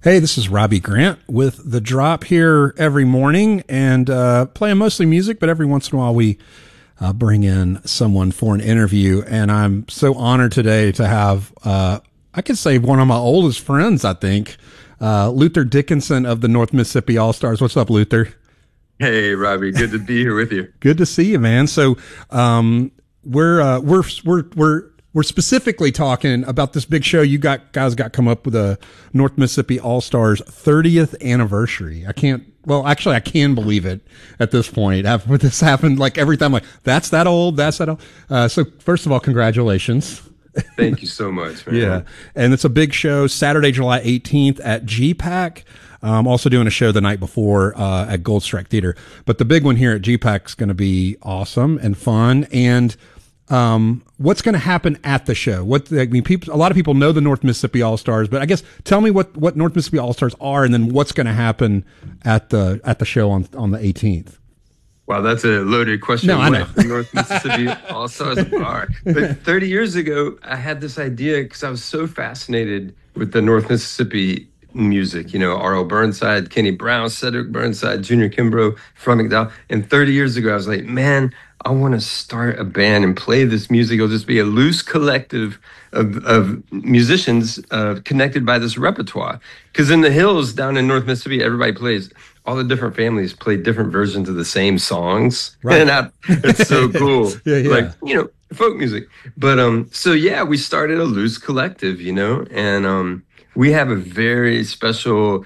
Hey, this is Robbie Grant with The Drop here every morning and playing mostly music, but every once in a while we bring in someone for an interview. And I'm so honored today to have, I could say one of my oldest friends, I think, Luther Dickinson of the North Mississippi All-Stars. What's up, Luther? Hey, Robbie. Good to be here with you. Good to see you, man. So we're specifically talking about this big show you guys got come up with a North Mississippi All-Stars 30th anniversary. I can believe it at this point. After this happened, like every time, like that's that old. So first of all, congratulations. Thank you so much, man. Yeah. And it's a big show, Saturday, July 18th at GPAC. Also doing a show the night before, at Gold Strike Theater, but the big one here at GPAC is going to be awesome and fun. And what's going to happen at the show? A lot of people know the North Mississippi All-Stars, but I guess tell me what North Mississippi All-Stars are, and then what's going to happen at the show on the 18th. Wow, that's a loaded question. No, I know. The North Mississippi All-Stars are. But 30 years ago, I had this idea because I was so fascinated with the North Mississippi music. You know, R.L. Burnside, Kenny Brown, Cedric Burnside, Junior Kimbrough, Fred McDowell. And 30 years ago, I was like, man, I want to start a band and play this music. It'll just be a loose collective of musicians connected by this repertoire. Because in the hills down in North Mississippi, everybody plays. All the different families play different versions of the same songs. Right. And it's so cool. Yeah. Like, you know, folk music. But so yeah, we started a loose collective, you know, and we have a very special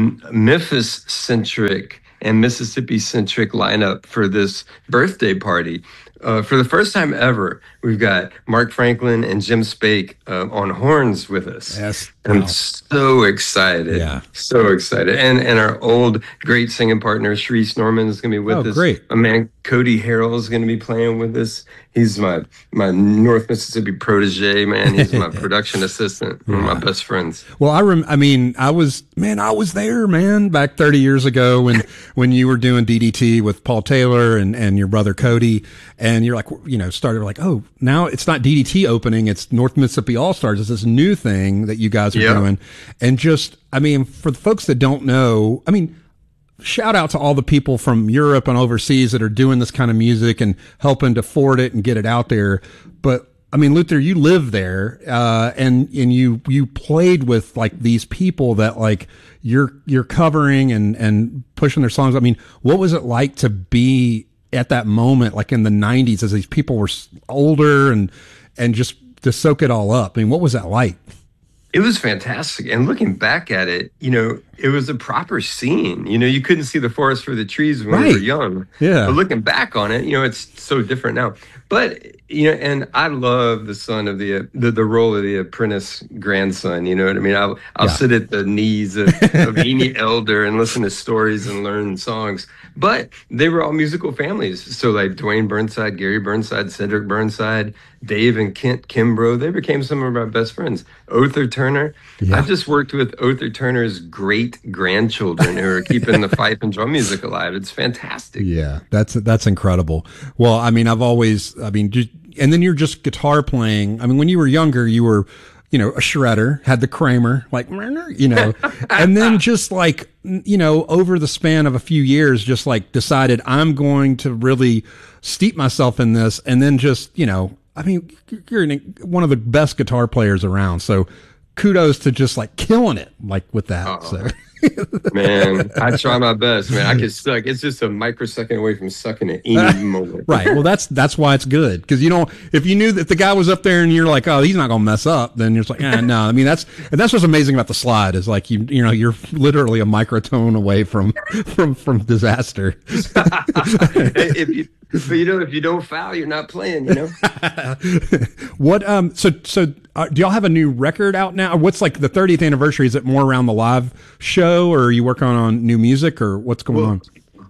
Memphis-centric and Mississippi-centric lineup for this birthday party. For the first time ever, we've got Mark Franklin and Jim Spake on horns with us. Yes. I'm so excited. Yeah. So excited. And our old great singing partner, Sharice Norman, is going to be with us. Great. My man, Cody Harrell, is going to be playing with us. He's my North Mississippi protege, man. He's my production assistant, one of my best friends. Well, I was there, man, back 30 years ago when you were doing DDT with Paul Taylor and your brother Cody, and you're like, you know, started like, oh, now it's not DDT opening, it's North Mississippi All-Stars. It's this new thing that you guys are doing. And just, I mean, for the folks that don't know, I mean, shout out to all the people from Europe and overseas that are doing this kind of music and helping to forward it and get it out there. But I mean, Luther, you live there, and you played with like these people that like you're covering and pushing their songs. I mean, what was it like to be at that moment, like in the 90s, as these people were older and just to soak it all up? I mean, what was that like? It was fantastic. And looking back at it, you know, it was a proper scene. You know, you couldn't see the forest for the trees when we were young. Yeah. But looking back on it, you know, it's so different now. But, you know, and I love the son of the role of the apprentice grandson. You know what I mean? I'll sit at the knees of any elder and listen to stories and learn songs. But they were all musical families. So like Dwayne Burnside, Gary Burnside, Cedric Burnside, Dave and Kent Kimbrough, they became some of our best friends. Other Turner. Yeah. I just worked with Other Turner's great-grandchildren who are keeping the fife and drum music alive. It's fantastic. Yeah, that's incredible. Well, I mean, and then you're just guitar playing. I mean, when you were younger, you were, you know, a shredder, had the Kramer, like, you know, and then just like, you know, over the span of a few years, just like decided I'm going to really steep myself in this. And then just, you know, I mean, you're one of the best guitar players around. So kudos to just like killing it, like with that. So. Man, I try my best, man. I can suck. It's just a microsecond away from sucking at any moment. Right. Well, that's why it's good. Because, you know, if you knew that the guy was up there and you're like, oh, he's not going to mess up, then you're just like, no. I mean, that's what's amazing about the slide is like, you know, you're literally a microtone away from disaster. But you know, if you don't foul, you're not playing, you know? What, so do y'all have a new record out now? Or what's like the 30th anniversary? Is it more around the live show, or are you working on new music, or what's going on?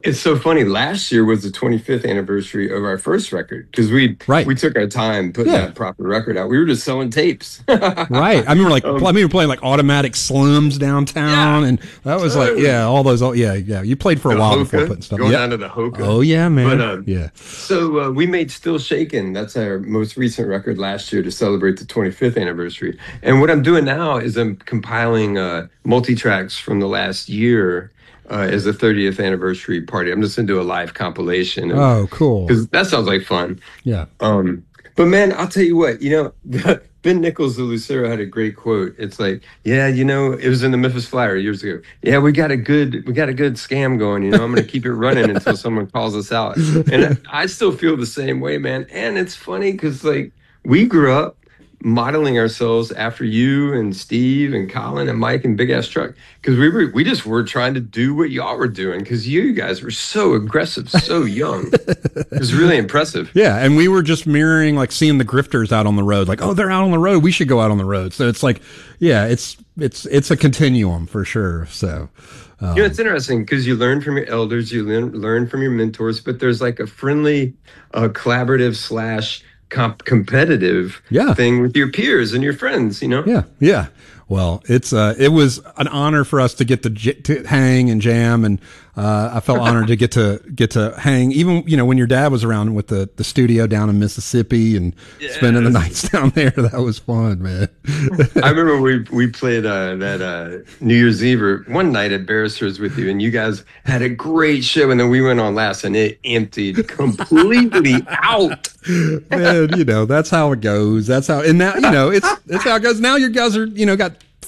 It's so funny. Last year was the 25th anniversary of our first record because Right. we took our time putting that proper record out. We were just selling tapes. Right. I remember playing like Automatic Slims downtown, and that was like all those. Yeah. You played for a while before putting stuff. Going down to the Hoka. Oh yeah, man. But, So we made Still Shakin'. That's our most recent record last year to celebrate the 25th anniversary. And what I'm doing now is I'm compiling multi-tracks from the last year. As a 30th anniversary party. I'm just going to do a live compilation. Oh, cool. Because that sounds like fun. Yeah. But man, I'll tell you what, Ben Nichols of Lucero had a great quote. It's like, it was in the Memphis Flyer years ago. Yeah, we got a good scam going, I'm going to keep it running until someone calls us out. And I still feel the same way, man. And it's funny because like we grew up modeling ourselves after you and Steve and Colin and Mike and Big Ass Truck because we just were trying to do what y'all were doing because you guys were so aggressive, so young. It was really impressive. Yeah, and we were just mirroring, like seeing the grifters out on the road, like, oh, they're out on the road, we should go out on the road. So it's like, yeah, it's a continuum for sure. So. It's interesting because you learn from your elders, you learn from your mentors, but there's like a friendly, collaborative / competitive thing with your peers and your friends, Yeah. Well, it was an honor for us to get to hang and jam, and I felt honored to get to hang, even when your dad was around with the studio down in Mississippi and spending the nights down there. That was fun, man. I remember we played that New Year's Eve one night at Barristers with you, and you guys had a great show, and then we went on last, and it emptied completely out. Man, that's how it goes. That's how, and now it's how it goes. Now your guys are got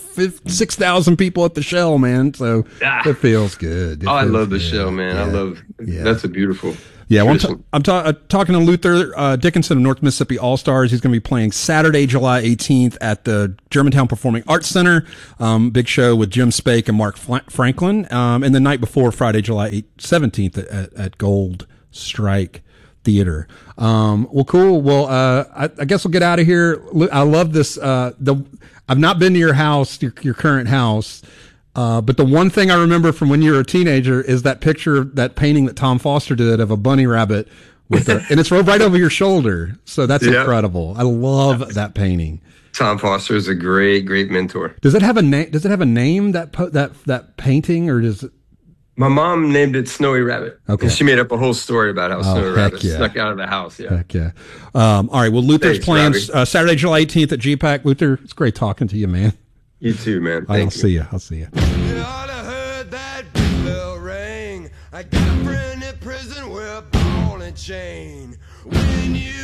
6,000 people at the Shell, man. So it feels good. I love the Shell, man. That's a beautiful. Yeah, well, I'm talking to Luther Dickinson of North Mississippi All Stars. He's going to be playing Saturday, July 18th at the Germantown Performing Arts Center. Big show with Jim Spake and Mark Franklin. And the night before, Friday, July 17th at Gold Strike Theater. Well, cool. Well, I guess we'll get out of here. I love this. I've not been to your house, your current house. But the one thing I remember from when you were a teenager is that picture, that painting that Tom Foster did of a bunny rabbit and it's right over your shoulder. So that's incredible. I love that painting. Tom Foster is a great, great mentor. Does it have a name? Does it have a name, that painting, or does it? My mom named it Snowy Rabbit. Okay. And she made up a whole story about how Snowy Rabbit snuck out of the house. Yeah. Heck yeah. All right. Well, Luther's playing Saturday, July 18th at GPAC. Luther, it's great talking to you, man. You too, man. I'll see you. You ought to heard that bell ring. I got a friend in prison with a ball and chain. When you